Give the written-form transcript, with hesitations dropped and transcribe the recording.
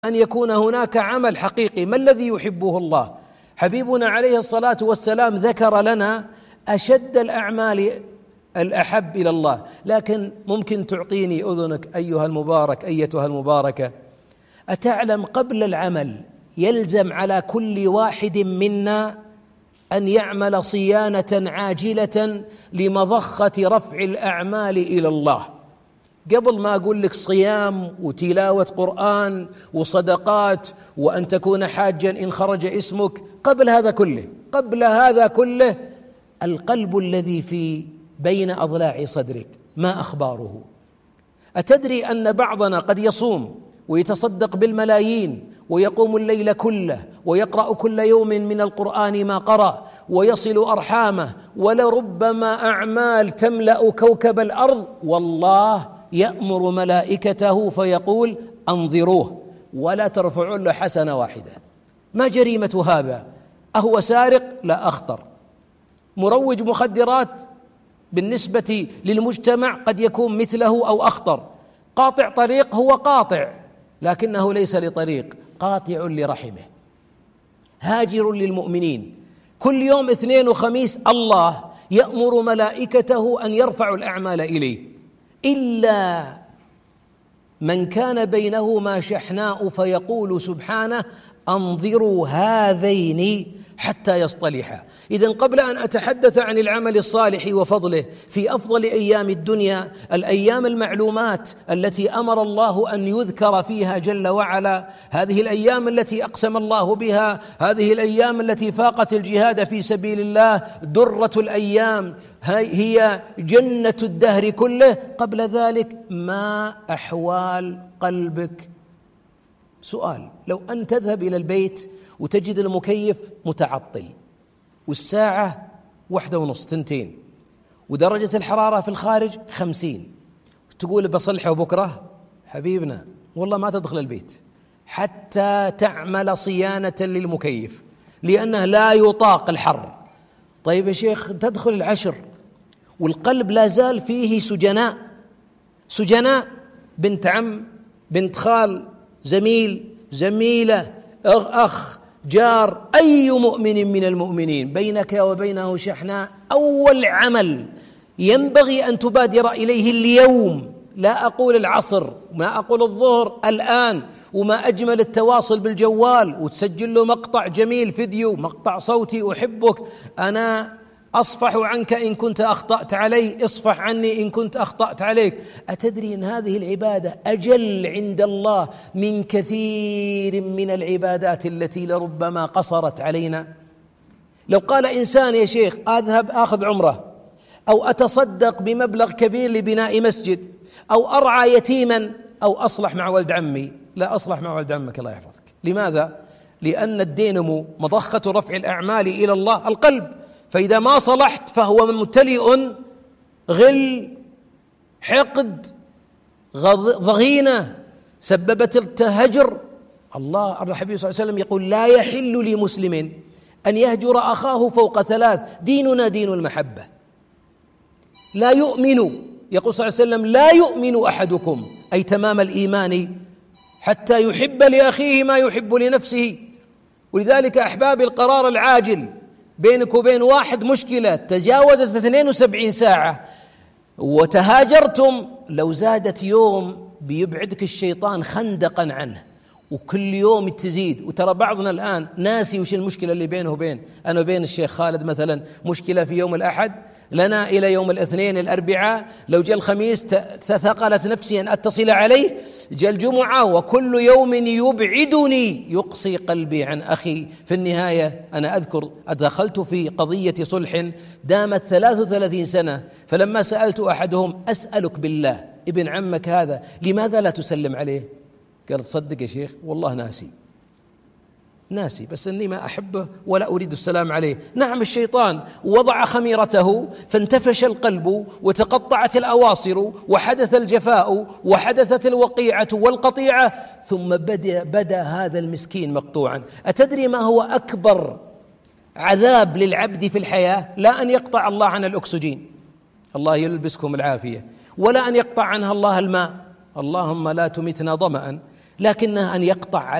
أن يكون هناك عمل حقيقي. ما الذي يحبه الله؟ حبيبنا عليه الصلاة والسلام ذكر لنا أشد الأعمال الأحب إلى الله. لكن ممكن تعطيني أذنك أيها المبارك أيتها المباركة، أتعلم قبل العمل يلزم على كل واحد منا أن يعمل صيانة عاجلة لمضخة رفع الأعمال إلى الله؟ قبل ما أقول لك صيام وتلاوة قرآن وصدقات وأن تكون حاجا إن خرج اسمك، قبل هذا كله القلب الذي في بين أضلاع صدرك ما أخباره؟ أتدري أن بعضنا قد يصوم ويتصدق بالملايين ويقوم الليل كله ويقرأ كل يوم من القرآن ما قرأ ويصل أرحامه، ولربما أعمال تملأ كوكب الأرض، والله يأمر ملائكته فيقول أنظروه ولا ترفعون له حسنة واحدة. ما جريمة هذا؟ أهو سارق؟ لا، أخطر. مروج مخدرات بالنسبة للمجتمع قد يكون مثله أو أخطر. قاطع طريق هو قاطع لكنه ليس لطريق، قاطع لرحمه، هاجر للمؤمنين. كل يوم اثنين وخميس الله يأمر ملائكته أن يرفعوا الأعمال إليه، إلا من كان بينهما شحناء فيقول سبحانه أنظروا هذين حتى يصطلحا. إذن قبل أن أتحدث عن العمل الصالح وفضله في أفضل أيام الدنيا، الأيام المعلومات التي أمر الله أن يذكر فيها جل وعلا، هذه الأيام التي أقسم الله بها، هذه الأيام التي فاقت الجهاد في سبيل الله، درة الأيام، هي جنة الدهر كله. قبل ذلك ما أحوال قلبك؟ سؤال: لو أن تذهب إلى البيت وتجد المكيف متعطل والساعة 1:30 2 ودرجة الحرارة في الخارج 50، تقول بصلحه بكرة، حبيبنا والله ما تدخل البيت حتى تعمل صيانة للمكيف لأنه لا يطاق الحر. طيب يا شيخ، تدخل العشر والقلب لا زال فيه سجناء، بنت عم، بنت خال، زميل، زميلة، أخ، جار، أي مؤمن من المؤمنين بينك وبينه شحناء. أول عمل ينبغي أن تبادر إليه اليوم، لا أقول العصر، ما أقول الظهر، الآن. وما أجمل التواصل بالجوال وتسجل له مقطع جميل، فيديو، مقطع صوتي: أحبك، أنا أصفح عنك إن كنت أخطأت علي، اصفح عني إن كنت أخطأت عليك. أتدري أن هذه العبادة أجل عند الله من كثير من العبادات التي لربما قصرت علينا؟ لو قال إنسان: يا شيخ أذهب أخذ عمرة، أو أتصدق بمبلغ كبير لبناء مسجد، أو أرعى يتيما، أو أصلح مع ولد عمي، لا، أصلح مع ولد عمك الله يحفظك. لماذا؟ لأن الدينمو مضخة رفع الأعمال إلى الله القلب، فإذا ما صلحت فهو ممتلئ غل، حقد، ضغينة سببت التهجر. الله الحبيب صلى الله عليه وسلم يقول: لا يحل لمسلم أن يهجر أخاه فوق 3. ديننا دين المحبة. لا يؤمن، يقول صلى الله عليه وسلم: لا يؤمن أحدكم، أي تمام الإيمان، حتى يحب لأخيه ما يحب لنفسه. ولذلك أحباب، القرار العاجل بينك وبين واحد مشكلة تجاوزت 72 ساعة وتهاجرتم، لو زادت يوم بيبعدك الشيطان خندقا عنه، وكل يوم تزيد. وترى بعضنا الآن ناسي وش المشكلة اللي بينه وبين أنا وبين الشيخ خالد مثلا، مشكلة في يوم الأحد لنا إلى يوم الاثنين الأربعاء، لو جاء الخميس تثقلت نفسي أن أتصل عليه، جاء الجمعة وكل يوم يبعدني يقصي قلبي عن أخي. في النهاية أنا أذكر دخلت في قضية صلح دامت 33 سنة، فلما سألت أحدهم: أسألك بالله، ابن عمك هذا لماذا لا تسلم عليه؟ قال: صدق يا شيخ والله ناسي، بس أني ما أحبه ولا أريد السلام عليه. نعم، الشيطان وضع خميرته فانتفش القلب وتقطعت الأواصر وحدث الجفاء وحدثت الوقيعة والقطيعة، ثم بدأ هذا المسكين مقطوعا. أتدري ما هو أكبر عذاب للعبد في الحياة؟ لا أن يقطع الله عن الأكسجين، الله يلبسكم العافية، ولا أن يقطع عنها الله الماء، اللهم لا تمتنا ظمأ، لكنه أن يقطع